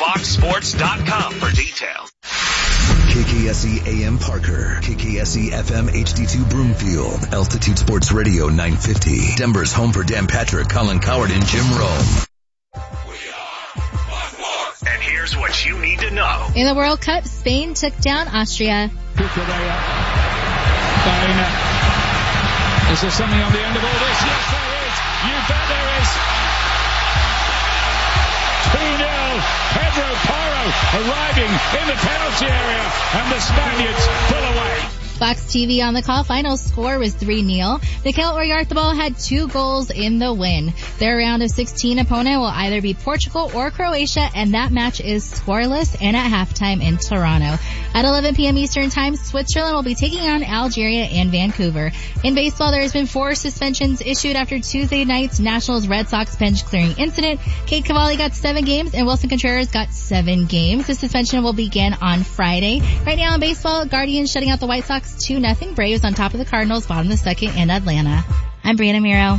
FoxSports.com for details. KKSE AM Parker, KKSE FM HD2 Broomfield, Altitude Sports Radio 950, Denver's home for Dan Patrick, Colin Coward, and Jim Rome. And here's what you need to know. In the World Cup, Spain took down Austria. Cucurella. Baena. Is there something on the end of all this? Yes, there is. You bet there is. 2-0. Pedro Porro arriving in the penalty area, and the Spaniards pull away. Fox TV on the call. Final score was 3-0. Mikel Oyarzabal had 2 goals in the win. Their round of 16 opponent will either be Portugal or Croatia, and that match is scoreless and at halftime in Toronto. At 11 p.m. Eastern Time, Switzerland will be taking on Algeria and Vancouver. In baseball, there has been 4 suspensions issued after Tuesday night's Nationals-Red Sox bench clearing incident. Kate Cavalli got 7 games, and Wilson Contreras got 7 games. The suspension will begin on Friday. Right now in baseball, Guardians shutting out the White Sox 2-0. Braves on top of the Cardinals, bottom of the second in Atlanta. I'm Brianna Miro.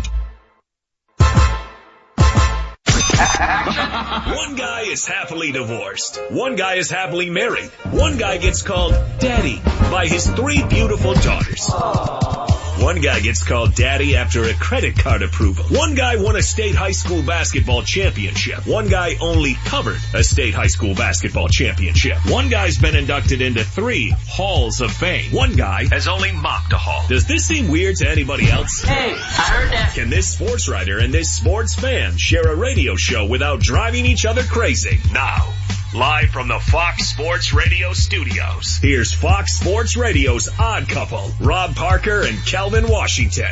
One guy is happily divorced. One guy is happily married. One guy gets called daddy by his 3 beautiful daughters. One guy gets called daddy after a credit card approval. One guy won a state high school basketball championship. One guy only covered a state high school basketball championship. One guy's been inducted into 3 halls of fame. One guy has only mopped a hall. Does this seem weird to anybody else? Hey, I heard that. Can this sports writer and this sports fan share a radio show without driving each other crazy? Now, live from the Fox Sports Radio studios, here's Fox Sports Radio's Odd Couple, Rob Parker and Kelvin Washington.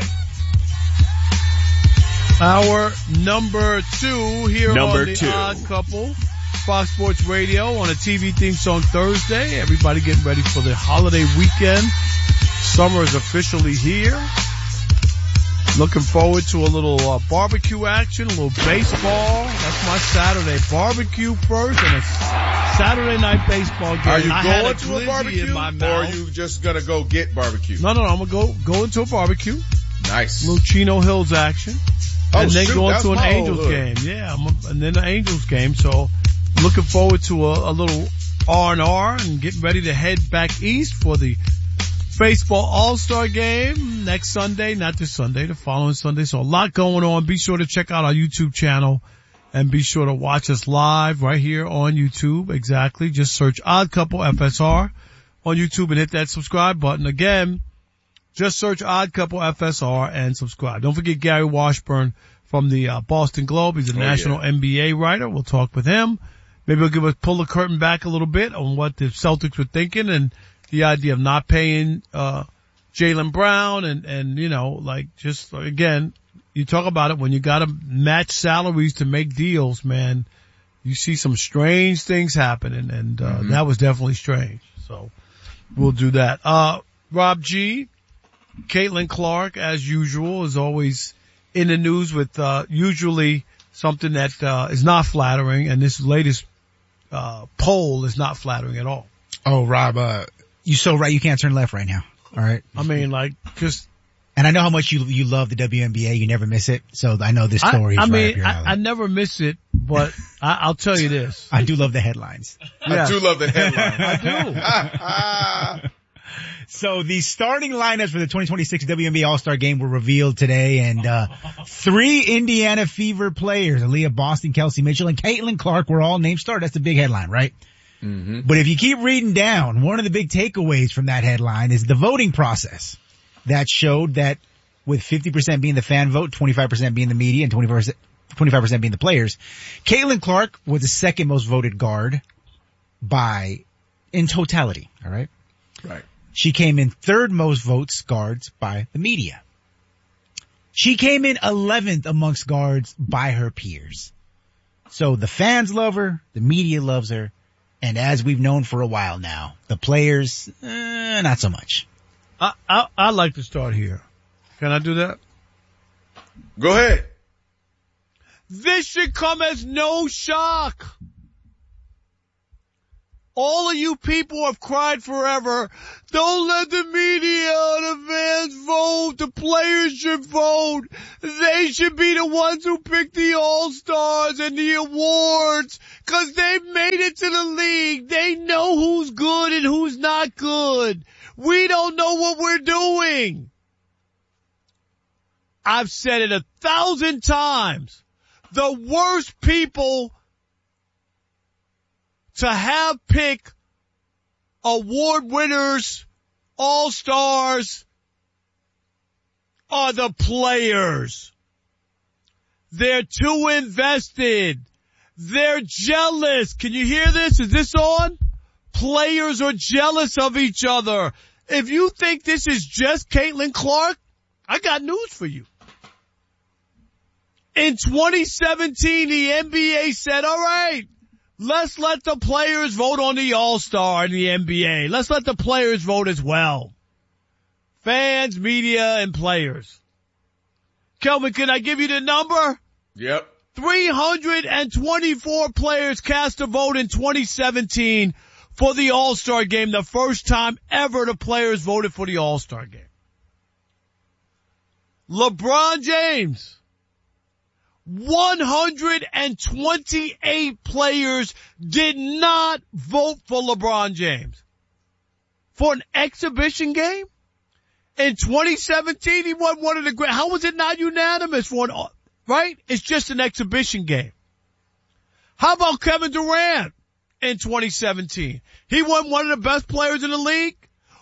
Our number 2 here on the Odd Couple, Fox Sports Radio on a TV theme song Thursday. Everybody getting ready for the holiday weekend. Summer is officially here. Looking forward to a little barbecue action, a little baseball. That's my Saturday. Barbecue first and a Saturday night baseball game. Are you going to a barbecue or are you just going to go get barbecue? No, I'm going to go into a barbecue. Nice. A little Chino Hills action. And then go into an Angels game. Yeah, and then the Angels game. So looking forward to a little R&R and getting ready to head back east for the baseball all-star game next Sunday, not this Sunday, the following Sunday. So a lot going on. Be sure to check out our YouTube channel and be sure to watch us live right here on YouTube. Exactly. Just search Odd Couple FSR on YouTube and hit that subscribe button. Again, just search Odd Couple FSR and subscribe. Don't forget Gary Washburn from the Boston Globe. He's a national NBA writer. We'll talk with him. Maybe he'll pull the curtain back a little bit on what the Celtics were thinking and the idea of not paying Jaylen Brown and you know, like, just again, you talk about it when you got to match salaries to make deals, man. You see some strange things happening, and that was definitely strange. So we'll do that. Rob G, Caitlin Clark, as usual, is always in the news with usually something that is not flattering, and this latest poll is not flattering at all. Oh, Rob, you're so right. You can't turn left right now. All right. I mean, like, just. And I know how much you love the WNBA. You never miss it. So I know this story is right up your alley. I never miss it, but I'll tell you this. I do love the headlines. Yeah. I do love the headlines. I do. So the starting lineups for the 2026 WNBA All-Star Game were revealed today, and 3 Indiana Fever players, Aaliyah Boston, Kelsey Mitchell, and Caitlin Clark were all named starters. That's the big headline, right? Mm-hmm. But if you keep reading down, one of the big takeaways from that headline is the voting process that showed that with 50% being the fan vote, 25% being the media, and 25% being the players, Caitlin Clark was the second most voted guard in totality, all right? Right. She came in third most votes guards by the media. She came in 11th amongst guards by her peers. So the fans love her, the media loves her, and as we've known for a while now, the players, not so much. I'd like to start here. Can I do that? Go ahead. This should come as no shock All of you people have cried forever. Don't let the media or the fans vote. The players should vote. They should be the ones who pick the All-Stars and the awards. 'Cause they've made it to the league. They know who's good and who's not good. We don't know what we're doing. I've said it 1,000 times. The worst people to have pick award winners, all-stars, are the players. They're too invested. They're jealous. Can you hear this? Is this on? Players are jealous of each other. If you think this is just Caitlin Clark, I got news for you. In 2017, the NBA said, all right, let's let the players vote on the All-Star in the NBA. Let's let the players vote as well. Fans, media, and players. Kelvin, can I give you the number? Yep. 324 players cast a vote in 2017 for the All-Star game, the first time ever the players voted for the All-Star game. LeBron James. 128 players did not vote for LeBron James. For an exhibition game? In 2017, he won one of the great. How was it not unanimous for an, right? It's just an exhibition game. How about Kevin Durant in 2017? He won one of the best players in the league.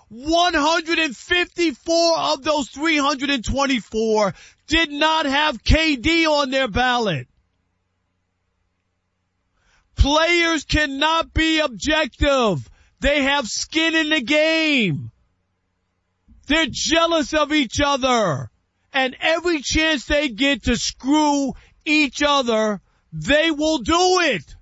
154 of those 324 did not have KD on their ballot. Players cannot be objective. They have skin in the game. They're jealous of each other. And every chance they get to screw each other, they will do it.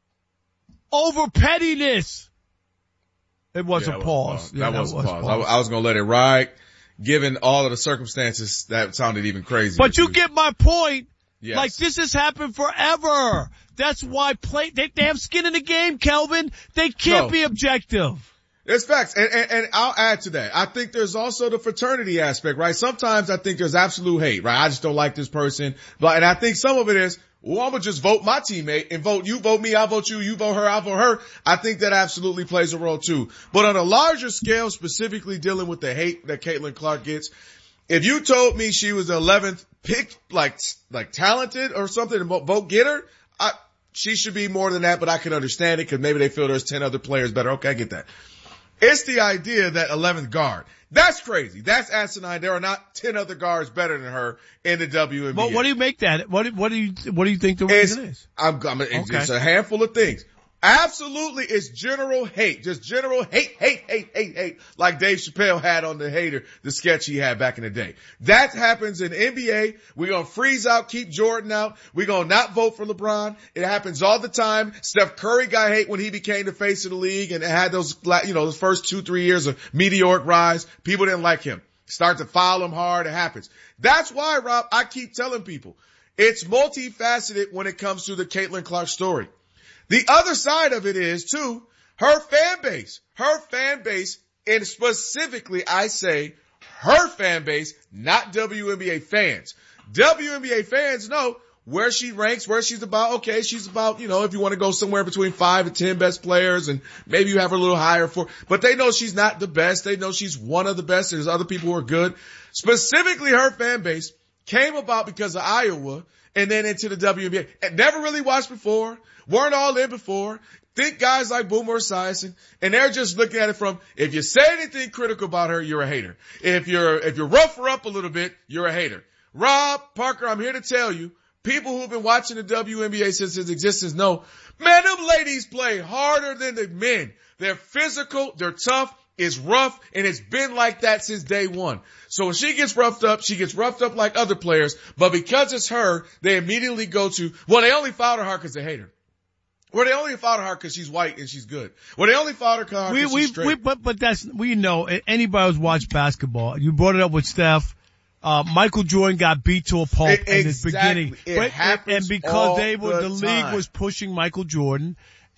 Over pettiness. It was a pause. That was a pause. I was going to let it ride. Given all of the circumstances, that sounded even crazy. But you get my point. Yes. Like, this has happened forever. That's why they have skin in the game, Kelvin. They can't be objective. It's facts. And I'll add to that. I think there's also the fraternity aspect, right? Sometimes I think there's absolute hate, right? I just don't like this person. And I think some of it is, well, I'm going to just vote my teammate and vote you, vote me, I vote you, you vote her, I vote her. I think that absolutely plays a role too. But on a larger scale, specifically dealing with the hate that Caitlin Clark gets, if you told me she was the 11th pick, like talented or something, vote getter, she should be more than that, but I can understand it because maybe they feel there's 10 other players better. Okay, I get that. It's the idea that 11th guard. That's crazy. That's asinine. There are not 10 other guards better than her in the WNBA. But what do you make that? What do you think the reason is? It's a handful of things. Absolutely, it's general hate. Just general hate, like Dave Chappelle had on the sketch he had back in the day. That happens in NBA. We're going to freeze out, keep Jordan out. We're going to not vote for LeBron. It happens all the time. Steph Curry got hate when he became the face of the league and had those first 2-3 years of meteoric rise. People didn't like him. Start to foul him hard. It happens. That's why, Rob, I keep telling people it's multifaceted when it comes to the Caitlin Clark story. The other side of it is, too, her fan base, and specifically, I say, her fan base, not WNBA fans. WNBA fans know where she ranks, where she's about. Okay, she's about, if you want to go somewhere between 5 and 10 best players, and maybe you have her a little higher but they know she's not the best. They know she's one of the best. There's other people who are good. Specifically, her fan base came about because of Iowa and then into the WNBA. And never really watched before. Weren't all in before. Think guys like Boomer Esiason, and they're just looking at it from, if you say anything critical about her, you're a hater. If you rough her up a little bit, you're a hater. Rob, Parker, I'm here to tell you, people who've been watching the WNBA since its existence know, man, them ladies play harder than the men. They're physical, they're tough, it's rough, and it's been like that since day one. So when she gets roughed up like other players, but because it's her, they immediately go to, well, they only fouled her hard because they hate her. Well, they only fought her because she's white and she's good. Well, they only fought her because she's straight. We know, anybody who's watched basketball, you brought it up with Steph, Michael Jordan got beat to a pulp in his beginning. It happens and because the league was pushing Michael Jordan,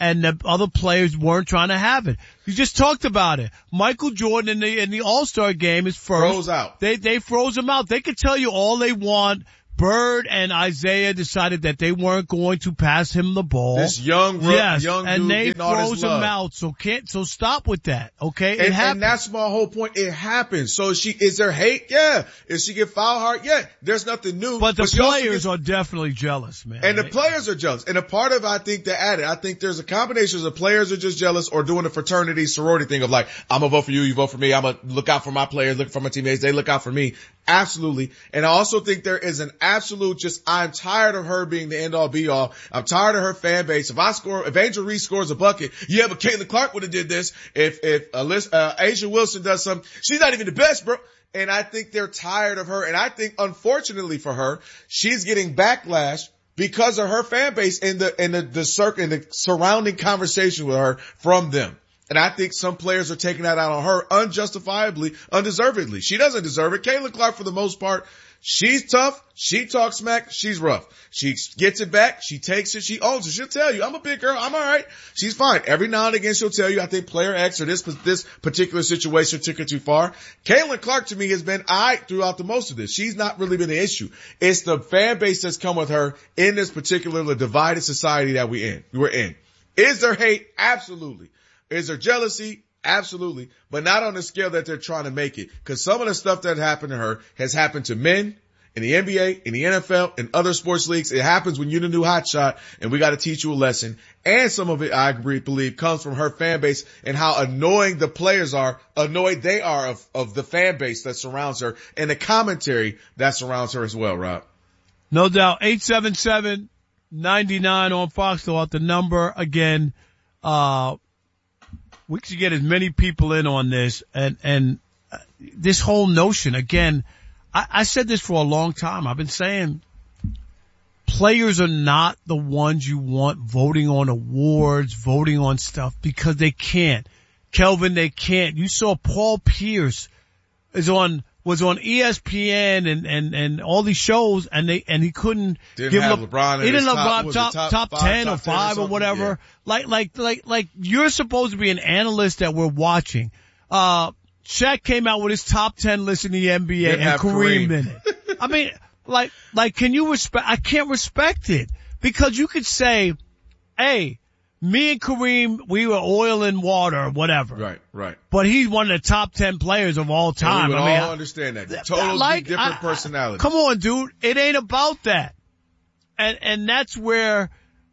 and the other players weren't trying to have it. You just talked about it. Michael Jordan in the All-Star game is first. Froze out. They froze him out. They could tell you all they want. Bird and Isaiah decided that they weren't going to pass him the ball. This young and dude they getting all froze this him love. out. So stop with that, okay? And that's my whole point. It happens. So is there hate? Yeah. Is she get foul hard? Yeah. There's nothing new. But the players are definitely jealous, man. And the players are jealous. And a part of it, I think they added. I think there's a combination of the players are just jealous or doing the fraternity sorority thing of like, I'm gonna vote for you, you vote for me. I'm gonna look out for my players, look for my teammates. They look out for me. Absolutely. And I also think there is an absolute I'm tired of her being the end all be all. I'm tired of her fan base. If Angel Reese scores a bucket, yeah, but Caitlin Clark would have did this. If Asia Wilson does something, she's not even the best, bro. And I think they're tired of her. And I think unfortunately for her, she's getting backlash because of her fan base and the surrounding conversation with her from them. And I think some players are taking that out on her unjustifiably, undeservedly. She doesn't deserve it. Caitlin Clark, for the most part, she's tough. She talks smack. She's rough. She gets it back. She takes it. She owns it. She'll tell you, I'm a big girl. I'm all right. She's fine. Every now and again, she'll tell you, I think player X or this particular situation took her too far. Caitlin Clark, to me, has been all right throughout the most of this. She's not really been the issue. It's the fan base that's come with her in this particular divided society that we're in. Is there hate? Absolutely. Is there jealousy? Absolutely. But not on the scale that they're trying to make it. Because some of the stuff that happened to her has happened to men in the NBA, in the NFL, in other sports leagues. It happens when you're the new hotshot, and we got to teach you a lesson. And some of it, I believe, comes from her fan base and how annoying the players are, annoyed they are of the fan base that surrounds her and the commentary that surrounds her as well, Rob. No doubt. 877-99 on Fox. Throw out the number again. We should get as many people in on this and this whole notion. Again, I said this for a long time. I've been saying players are not the ones you want voting on awards, voting on stuff because they can't. Kelvin, they can't. You saw Paul Pierce was on ESPN and all these shows and he couldn't give LeBron. He didn't have top 10 or 5 or whatever. Yeah. Like you're supposed to be an analyst that we're watching. Shaq came out with his top 10 list in the NBA and Kareem in it. I mean, like can you respect, I can't respect it because you could say, hey, me and Kareem, we were oil and water or whatever. Right. But he's one of the top 10 players of all time. And we would all understand that. Totally different personalities. Come on, dude. It ain't about that. And that's where,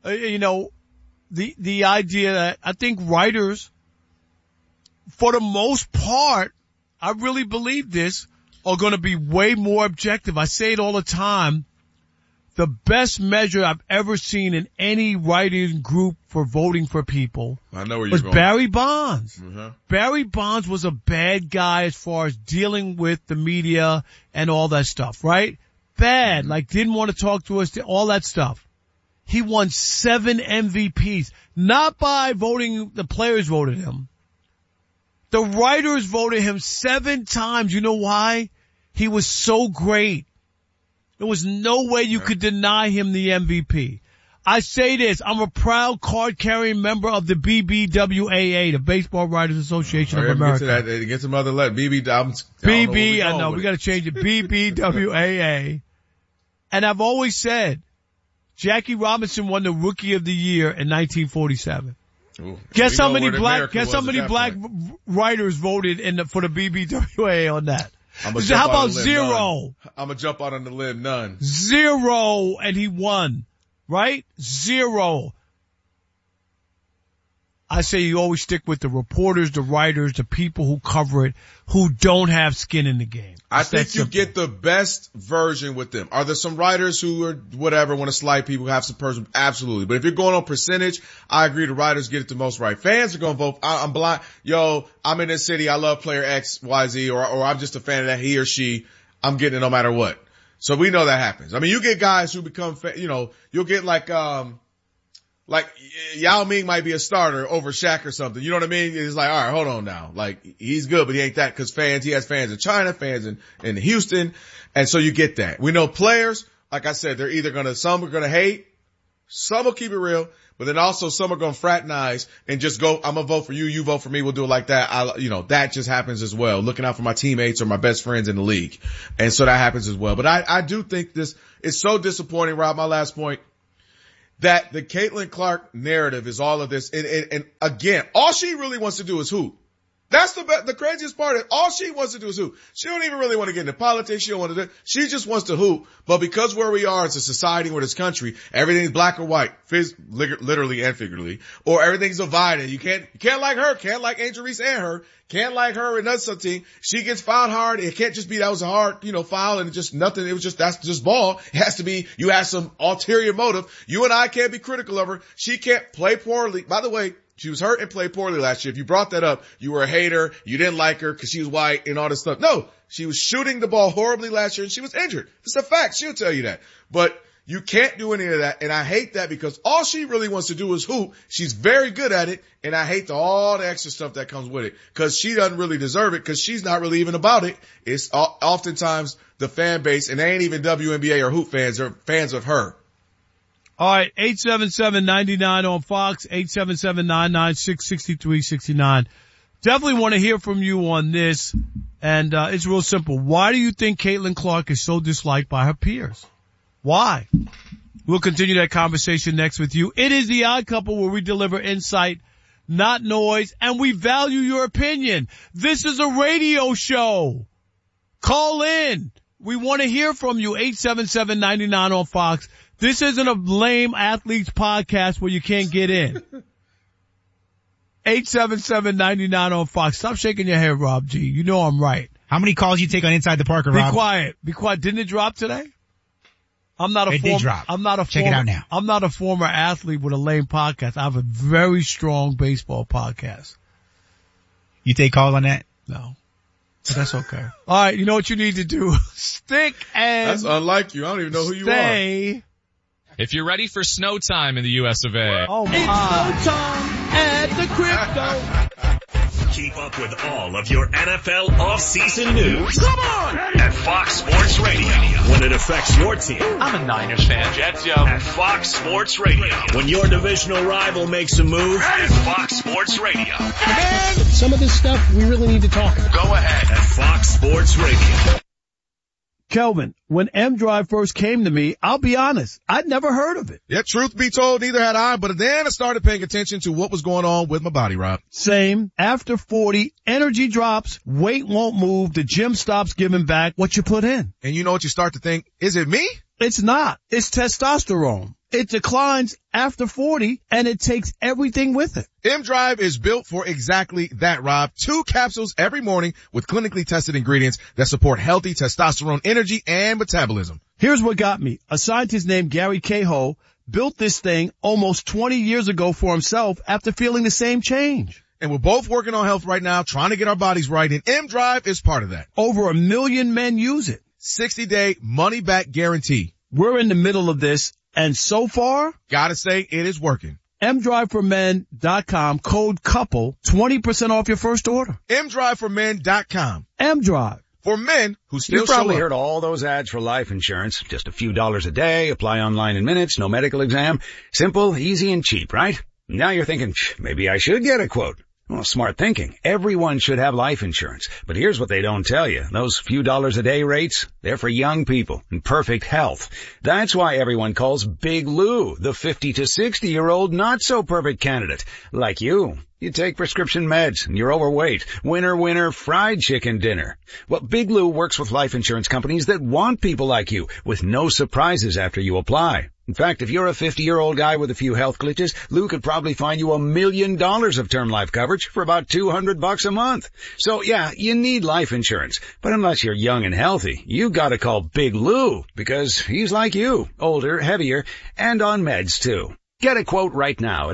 the idea that I think writers, for the most part, I really believe this, are going to be way more objective. I say it all the time. The best measure I've ever seen in any writing group for voting for people was Barry Bonds. Mm-hmm. Barry Bonds was a bad guy as far as dealing with the media and all that stuff, right? Bad, like didn't want to talk to us, all that stuff. He won 7 MVPs, not by voting, the players voted him. The writers voted him 7 times. You know why? He was so great. There was no way you could deny him the MVP. I say this, I'm a proud card-carrying member of the BBWAA, the Baseball Writers Association of America. Get to that. Get some other letters. I know, we gotta change it. BBWAA. And I've always said, Jackie Robinson won the Rookie of the Year in 1947. Ooh, guess how many black writers voted for the BBWAA on that? How about 0? I'm gonna jump out on the limb. None. 0, and he won. Right? 0. I say you always stick with the reporters, the writers, the people who cover it, who don't have skin in the game. I think you get the best version with them. Are there some writers who are whatever, want to slight people, have some person? Absolutely. But if you're going on percentage, I agree the writers get it the most right. Fans are going to vote. I'm blind. Yo, I'm in this city. I love player X, Y, Z, or I'm just a fan of that he or she. I'm getting it no matter what. So we know that happens. I mean, you get guys who become, you'll get like Yao Ming might be a starter over Shaq or something. You know what I mean? It's like, all right, hold on now. Like, he's good, but he ain't that because he has fans in China, fans in Houston. And so you get that. We know players, like I said, they're either some are going to hate, some will keep it real, but then also some are going to fraternize and just go, I'm going to vote for you, you vote for me, we'll do it like that. That just happens as well. Looking out for my teammates or my best friends in the league. And so that happens as well. But I do think this is so disappointing, Rob, my last point, that the Caitlin Clark narrative is all of this. And again, all she really wants to do is hoop. That's the craziest part. All she wants to do is hoop. She don't even really want to get into politics. She don't want to do, she just wants to hoop. But because where we are as a society or this country, everything's black or white, literally and figuratively, or everything's divided. You can't like her, can't like Angel Reese and her, can't like her and another team. She gets fouled hard. It can't just be that was a hard, foul and it just nothing. It was just, that's just ball. It has to be, you have some ulterior motive. You and I can't be critical of her. She can't play poorly. By the way, she was hurt and played poorly last year. If you brought that up, you were a hater. You didn't like her because she was white and all this stuff. No, she was shooting the ball horribly last year and she was injured. It's a fact. She'll tell you that. But you can't do any of that. And I hate that because all she really wants to do is hoop. She's very good at it. And I hate all the extra stuff that comes with it because she doesn't really deserve it because she's not really even about it. It's oftentimes the fan base, and they ain't even WNBA or hoop fans. They're fans of her. All right, 877-99 on Fox, 877-996-6369. Definitely want to hear from you on this, and it's real simple. Why do you think Caitlin Clark is so disliked by her peers? Why? We'll continue that conversation next with you. It is The Odd Couple, where we deliver insight, not noise, and we value your opinion. This is a radio show. Call in. We want to hear from you, 877-99 on Fox. This isn't a lame athletes podcast where you can't get in. 877-99 on Fox. Stop shaking your head, Rob G. You know I'm right. How many calls you take on Inside the Parker, Rob? Be quiet. Be quiet. Didn't it drop today? It did drop. Check it out now. I'm not a former athlete with a lame podcast. I have a very strong baseball podcast. You take calls on that? No. But that's okay. All right. You know what you need to do? Stick and that's unlike you. I don't even know who you are. If you're ready for snow time in the US of A. Oh my. It's snow time at the Crypto. Keep up with all of your NFL off-season news. Come on! At Fox Sports Radio. When it affects your team. I'm a Niners fan. Jets, yo. At Fox Sports Radio. When your divisional rival makes a move. At Fox Sports Radio. Man, some of this stuff we really need to talk about. Go ahead. At Fox Sports Radio. Kelvin, when M-Drive first came to me, I'll be honest, I'd never heard of it. Yeah, truth be told, neither had I, but then I started paying attention to what was going on with my body, Rob. Same. After 40, energy drops, weight won't move, the gym stops giving back what you put in. And you know what you start to think? Is it me? It's not. It's testosterone. It declines after 40, and it takes everything with it. M-Drive is built for exactly that, Rob. 2 capsules every morning with clinically tested ingredients that support healthy testosterone energy and metabolism. Here's what got me. A scientist named Gary Cahill built this thing almost 20 years ago for himself after feeling the same change. And we're both working on health right now, trying to get our bodies right, and M-Drive is part of that. Over 1 million men use it. 60-day money-back guarantee. We're in the middle of this, and so far, gotta say, it is working. MDriveForMen.com, code COUPLE, 20% off your first order. MDriveForMen.com. M-Drive. For men who still You've probably heard all those ads for life insurance. Just a few dollars a day, apply online in minutes, no medical exam. Simple, easy, and cheap, right? Now you're thinking, maybe I should get a quote. Well, smart thinking. Everyone should have life insurance. But here's what they don't tell you. Those few dollars a day rates, they're for young people in perfect health. That's why everyone calls Big Lou the 50 to 60-year-old not so perfect candidate. Like you. You take prescription meds and you're overweight. Winner, fried chicken dinner. Well, Big Lou works with life insurance companies that want people like you with no surprises after you apply. In fact, if you're a 50-year-old guy with a few health glitches, Lou could probably find you $1 million of term life coverage for about $200 a month. So yeah, you need life insurance. But unless you're young and healthy, you gotta call Big Lou because he's like you, older, heavier, and on meds too. Get a quote right now at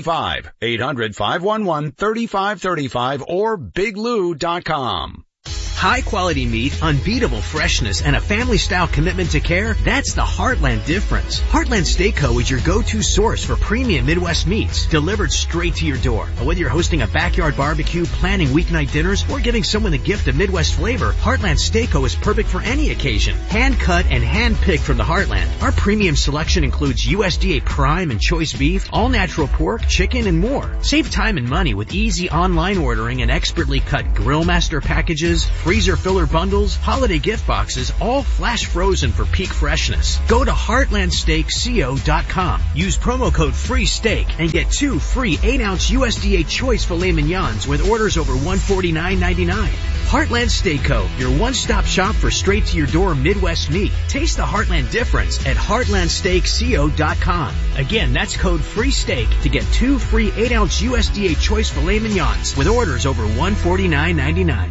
800-511-3535, 800-511-3535, or biglou.com. High quality meat, unbeatable freshness, and a family-style commitment to care, that's the Heartland difference. Heartland Steak Co. is your go-to source for premium Midwest meats, delivered straight to your door. Whether you're hosting a backyard barbecue, planning weeknight dinners, or giving someone the gift of Midwest flavor, Heartland Steak Co. is perfect for any occasion. Hand-cut and hand-picked from the Heartland. Our premium selection includes USDA prime and choice beef, all-natural pork, chicken, and more. Save time and money with easy online ordering and expertly cut Grill Master packages, freezer filler bundles, holiday gift boxes, all flash frozen for peak freshness. Go to heartlandsteakco.com. Use promo code FREESTEAK and get 2 free 8-ounce USDA choice filet mignons with orders over $149.99. Heartland Steak Co., your one-stop shop for straight-to-your-door Midwest meat. Taste the Heartland difference at heartlandsteakco.com. Again, that's code FREESTEAK to get 2 free 8-ounce USDA choice filet mignons with orders over $149.99.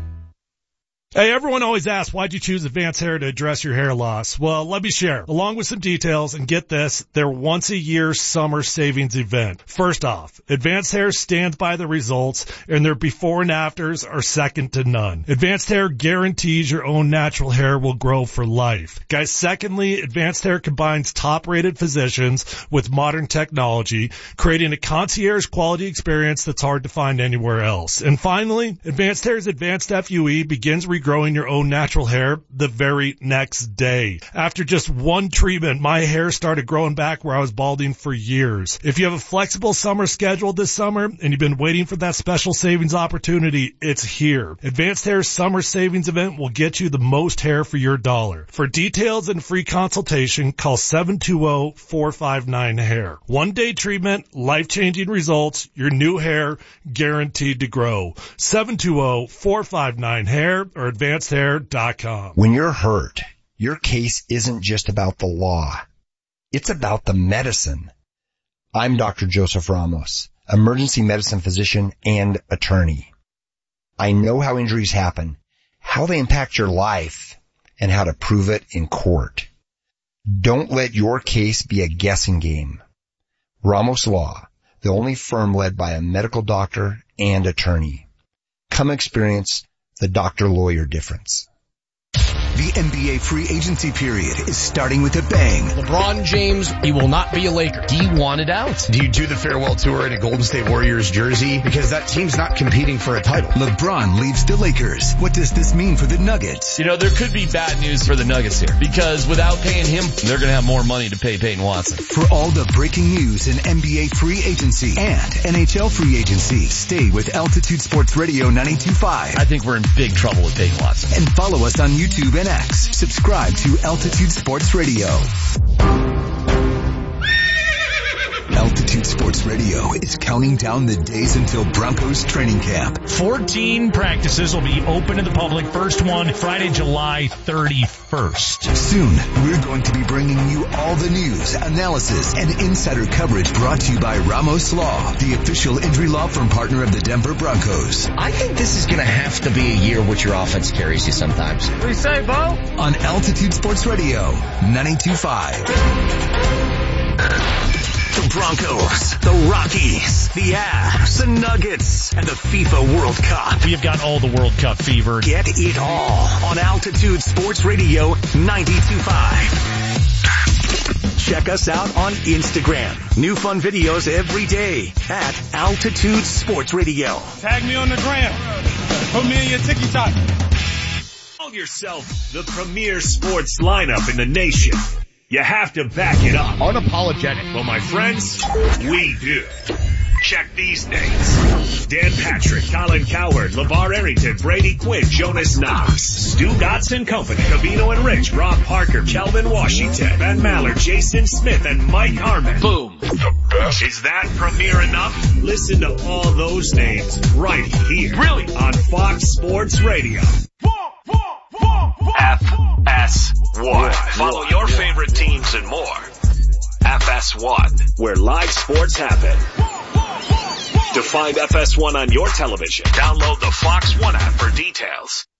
Hey, everyone always asks, why'd you choose Advanced Hair to address your hair loss? Well, let me share. Along with some details, and get this, their once-a-year summer savings event. First off, Advanced Hair stands by the results, and their before and afters are second to none. Advanced Hair guarantees your own natural hair will grow for life. Guys, secondly, Advanced Hair combines top-rated physicians with modern technology, creating a concierge quality experience that's hard to find anywhere else. And finally, Advanced Hair's Advanced FUE begins growing your own natural hair the very next day. After just one treatment, my hair started growing back where I was balding for years. If you have a flexible summer schedule this summer and you've been waiting for that special savings opportunity, it's here. Advanced Hair's summer savings event will get you the most hair for your dollar. For details and free consultation, call 720-459-HAIR. One-day treatment, life-changing results, your new hair guaranteed to grow. 720-459-HAIR or advancedhair.com. When you're hurt, your case isn't just about the law. It's about the medicine. I'm Dr. Joseph Ramos, emergency medicine physician and attorney. I know how injuries happen, how they impact your life, and how to prove it in court. Don't let your case be a guessing game. Ramos Law, the only firm led by a medical doctor and attorney. Come experience the doctor-lawyer difference. The NBA free agency period is starting with a bang. LeBron James, he will not be a Laker. He wanted out. Do you do the farewell tour in a Golden State Warriors jersey? Because that team's not competing for a title. LeBron leaves the Lakers. What does this mean for the Nuggets? You know, there could be bad news for the Nuggets here. Because without paying him, they're going to have more money to pay Peyton Watson. For all the breaking news in NBA free agency and NHL free agency, stay with Altitude Sports Radio 92.5. I think we're in big trouble with Peyton Watson. And follow us on YouTube and X. Subscribe to Altitude Sports Radio. Altitude Sports Radio is counting down the days until Broncos training camp. 14 practices will be open to the public. First one, Friday, July 31st. Soon, we're going to be bringing you all the news, analysis, and insider coverage brought to you by Ramos Law, the official injury law firm partner of the Denver Broncos. I think this is going to have to be a year which your offense carries you sometimes. What do you say, Bo? On Altitude Sports Radio, 92.5. The Broncos, the Rockies, the Avs, the Nuggets, and the FIFA World Cup. We've got all the World Cup fever. Get it all on Altitude Sports Radio 92.5. Check us out on Instagram. New fun videos every day at Altitude Sports Radio. Tag me on the gram. Put me in your TikTok. Call yourself the premier sports lineup in the nation. You have to back it up. Unapologetic. Well, my friends, we do. Check these names. Dan Patrick, Colin Cowherd, LeVar Arrington, Brady Quinn, Jonas Knox, Stu Gotson Company, Covino and Rich, Rob Parker, Kelvin Washington, Ben Maller, Jason Smith, and Mike Harmon. Boom. The best. Is that premier enough? Listen to all those names right here. Really? On Fox Sports Radio. FS1. Follow your favorite teams and more. FS1, where live sports happen. To find FS1 on your television, download the Fox One app for details.